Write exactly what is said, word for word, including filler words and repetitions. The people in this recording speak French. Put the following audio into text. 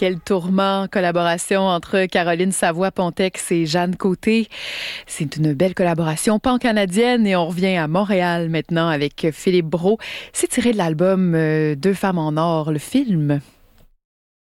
Quel tourment, collaboration entre Caroline Savoie-Pontex et Jeanne Côté. C'est une belle collaboration pan-canadienne et on revient à Montréal maintenant avec Philippe Brault. C'est tiré de l'album euh, Deux femmes en or, le film.